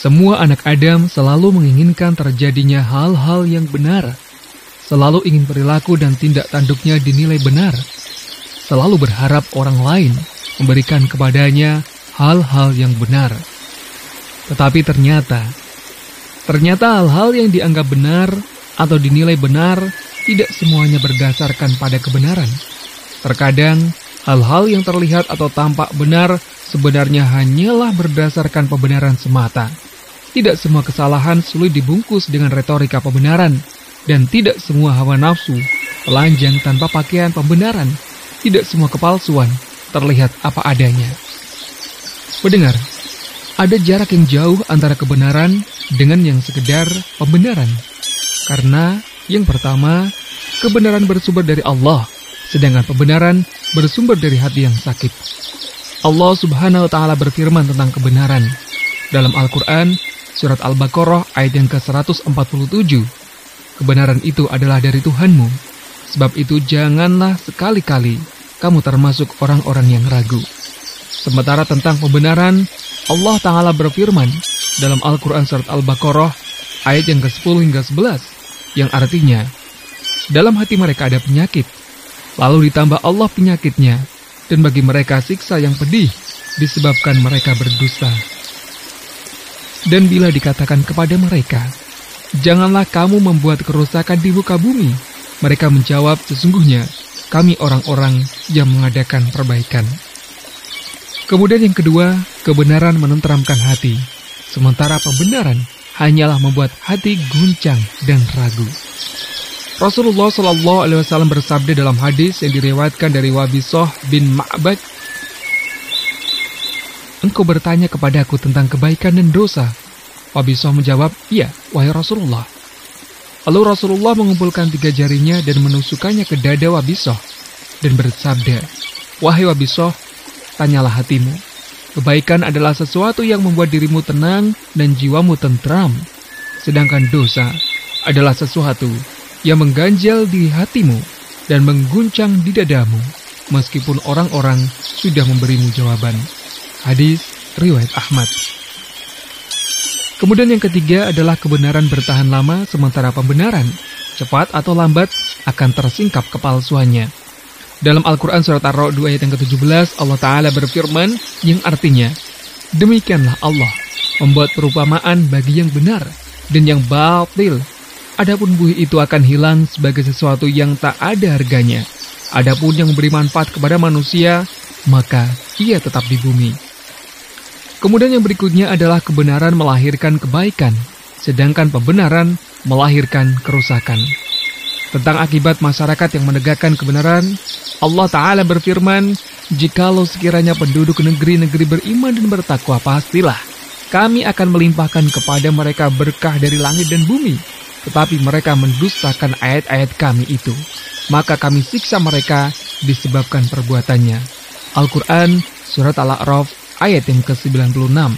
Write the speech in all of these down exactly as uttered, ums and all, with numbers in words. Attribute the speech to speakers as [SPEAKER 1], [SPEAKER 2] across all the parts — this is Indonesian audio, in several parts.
[SPEAKER 1] Semua anak Adam selalu menginginkan terjadinya hal-hal yang benar, selalu ingin perilaku dan tindak tanduknya dinilai benar, selalu berharap orang lain memberikan kepadanya hal-hal yang benar. Tetapi ternyata, ternyata hal-hal yang dianggap benar atau dinilai benar tidak semuanya berdasarkan pada kebenaran. Terkadang, hal-hal yang terlihat atau tampak benar sebenarnya hanyalah berdasarkan pembenaran semata. Tidak semua kesalahan sulit dibungkus dengan retorika pembenaran, dan tidak semua hawa nafsu telanjang tanpa pakaian pembenaran. Tidak semua kepalsuan terlihat apa adanya. Pendengar, ada jarak yang jauh antara kebenaran dengan yang sekedar pembenaran. Karena yang pertama, kebenaran bersumber dari Allah, sedangkan pembenaran bersumber dari hati yang sakit. Allah Subhanahu wa Ta'ala berfirman tentang kebenaran dalam Al-Quran, surat Al-Baqarah ayat yang ke seratus empat puluh tujuh. Kebenaran itu adalah dari Tuhanmu, sebab itu janganlah sekali-kali kamu termasuk orang-orang yang ragu. Sementara tentang pembenaran, Allah Ta'ala berfirman dalam Al-Quran surat Al-Baqarah ayat yang ke sepuluh hingga sebelas, yang artinya, dalam hati mereka ada penyakit, lalu ditambah Allah penyakitnya, dan bagi mereka siksa yang pedih disebabkan mereka berdusta. Dan bila dikatakan kepada mereka, janganlah kamu membuat kerusakan di muka bumi, mereka menjawab, sesungguhnya kami orang-orang yang mengadakan perbaikan. Kemudian yang kedua, kebenaran menenteramkan hati, sementara pembenaran hanyalah membuat hati guncang dan ragu. Rasulullah Shallallahu Alaihi Wasallam bersabda dalam hadis yang diriwayatkan dari Wabisah bin Ma'bad, engkau bertanya kepadaku tentang kebaikan dan dosa. Wabisah menjawab, iya, wahai Rasulullah. Lalu Rasulullah mengumpulkan tiga jarinya dan menusukkannya ke dada Wabisah dan bersabda, wahai Wabisah, tanyalah hatimu. Kebaikan adalah sesuatu yang membuat dirimu tenang dan jiwamu tentram. Sedangkan dosa adalah sesuatu yang mengganjal di hatimu dan mengguncang di dadamu, meskipun orang-orang sudah memberimu jawaban. Hadis riwayat Ahmad. Kemudian yang ketiga adalah kebenaran bertahan lama, sementara pembenaran, cepat atau lambat, akan tersingkap kepalsuannya. Dalam Al-Quran surat Ar-Ra'd ayat yang ke tujuh belas, Allah Ta'ala berfirman, yang artinya, demikianlah Allah membuat perumpamaan bagi yang benar dan yang batil. Adapun buih itu akan hilang sebagai sesuatu yang tak ada harganya. Adapun yang memberi manfaat kepada manusia, maka ia tetap di bumi. Kemudian yang berikutnya adalah kebenaran melahirkan kebaikan, sedangkan pembenaran melahirkan kerusakan. Tentang akibat masyarakat yang menegakkan kebenaran, Allah Ta'ala berfirman, jikalau sekiranya penduduk negeri-negeri beriman dan bertakwa, pastilah kami akan melimpahkan kepada mereka berkah dari langit dan bumi. Tetapi mereka mendustakan ayat-ayat kami itu, maka kami siksa mereka disebabkan perbuatannya. Al-Quran surat Al-A'raf ayat yang ke sembilan puluh enam.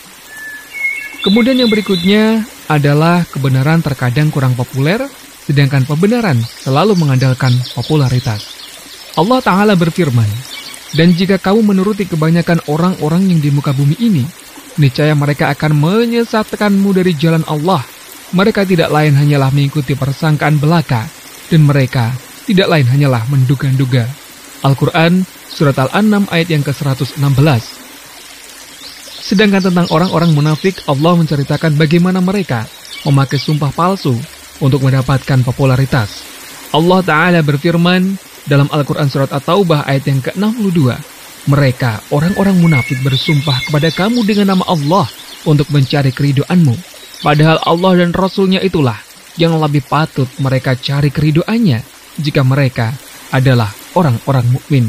[SPEAKER 1] Kemudian yang berikutnya adalah kebenaran terkadang kurang populer, sedangkan pembenaran selalu mengandalkan popularitas. Allah Ta'ala berfirman, dan jika kamu menuruti kebanyakan orang-orang yang di muka bumi ini, niscaya mereka akan menyesatkanmu dari jalan Allah. Mereka tidak lain hanyalah mengikuti persangkaan belaka, dan mereka tidak lain hanyalah menduga-duga. Al-Quran surat Al-An'am ayat yang ke seratus enam belas. Sedangkan tentang orang-orang munafik, Allah menceritakan bagaimana mereka memakai sumpah palsu untuk mendapatkan popularitas. Allah Ta'ala berfirman dalam Al-Quran surat At-Taubah ayat yang ke enam puluh dua. Mereka, orang-orang munafik, bersumpah kepada kamu dengan nama Allah untuk mencari keridhoanmu. Padahal Allah dan Rasul-Nya itulah yang lebih patut mereka cari keridhoannya jika mereka adalah orang-orang mukmin.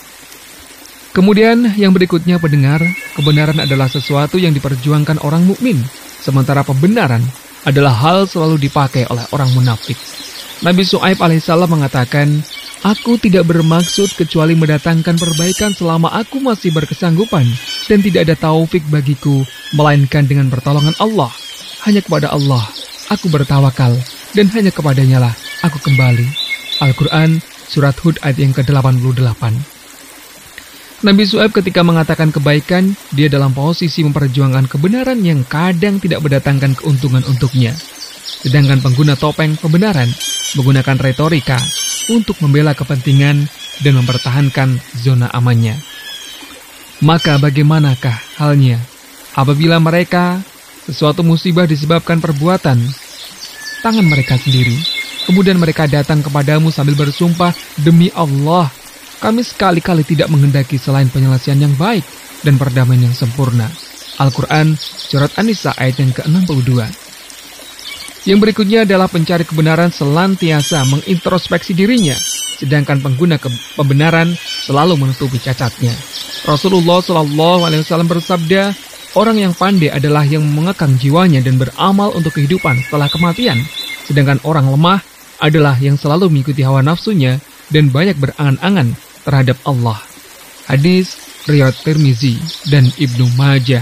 [SPEAKER 1] Kemudian yang berikutnya, pendengar, kebenaran adalah sesuatu yang diperjuangkan orang mukmin, sementara pembenaran adalah hal selalu dipakai oleh orang munafik. Nabi Syuaib alaihissalam mengatakan, aku tidak bermaksud kecuali mendatangkan perbaikan selama aku masih berkesanggupan, dan tidak ada taufik bagiku melainkan dengan pertolongan Allah. Hanya kepada Allah aku bertawakal, dan hanya kepadanya lah aku kembali. Al-Quran surat Hud ayat yang ke delapan puluh delapan. Nabi Syuaib ketika mengatakan kebaikan, dia dalam posisi memperjuangkan kebenaran yang kadang tidak mendatangkan keuntungan untuknya. Sedangkan pengguna topeng kebenaran menggunakan retorika untuk membela kepentingan dan mempertahankan zona amannya. Maka bagaimanakah halnya apabila mereka sesuatu musibah disebabkan perbuatan tangan mereka sendiri, kemudian mereka datang kepadamu sambil bersumpah, demi Allah, kami sekali-kali tidak menghendaki selain penyelesaian yang baik dan perdamaian yang sempurna. Al-Quran, Surat An-Nisa ayat yang ke enam puluh dua. Yang berikutnya adalah pencari kebenaran selantiasa mengintrospeksi dirinya, sedangkan pengguna kebenaran selalu menutupi cacatnya. Rasulullah shallallahu alaihi wasallam bersabda, orang yang pandai adalah yang mengekang jiwanya dan beramal untuk kehidupan setelah kematian, sedangkan orang lemah adalah yang selalu mengikuti hawa nafsunya dan banyak berangan-angan terhadap Allah. Hadis riwayat Tirmizi dan Ibnu Majah.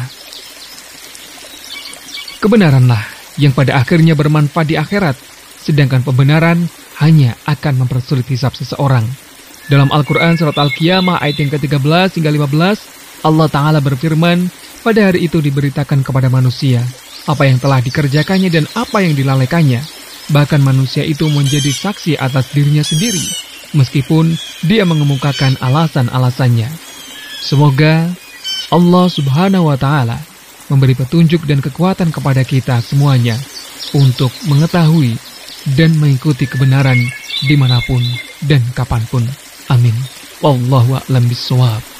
[SPEAKER 1] Kebenaranlah yang pada akhirnya bermanfaat di akhirat, sedangkan pembenaran hanya akan mempersulit hisab seseorang. Dalam Al-Quran Surat Al-Qiyamah ayat yang ke tiga belas hingga lima belas, Allah Ta'ala berfirman, pada hari itu diberitakan kepada manusia apa yang telah dikerjakannya dan apa yang dilalaikannya. Bahkan manusia itu menjadi saksi atas dirinya sendiri, meskipun dia mengemukakan alasan-alasannya. Semoga Allah Subhanahu wa Ta'ala memberi petunjuk dan kekuatan kepada kita semuanya untuk mengetahui dan mengikuti kebenaran dimanapun dan kapanpun. Amin. Wallahu a'lam bishawab.